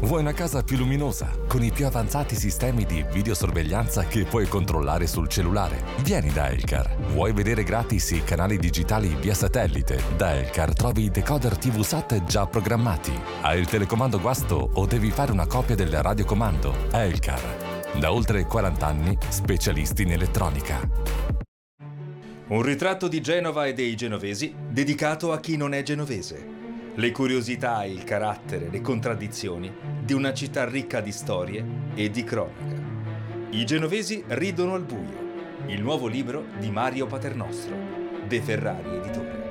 Vuoi una casa più luminosa, con i più avanzati sistemi di videosorveglianza che puoi controllare sul cellulare? Vieni da Elcar. Vuoi vedere gratis i canali digitali via satellite? Da Elcar trovi i decoder TV SAT già programmati. Hai il telecomando guasto o devi fare una copia del radiocomando? Elcar. Da oltre 40 anni, specialisti in elettronica. Un ritratto di Genova e dei genovesi dedicato a chi non è genovese. Le curiosità, il carattere, le contraddizioni di una città ricca di storie e di cronaca. I genovesi ridono al buio. Il nuovo libro di Mario Paternostro, De Ferrari Editore.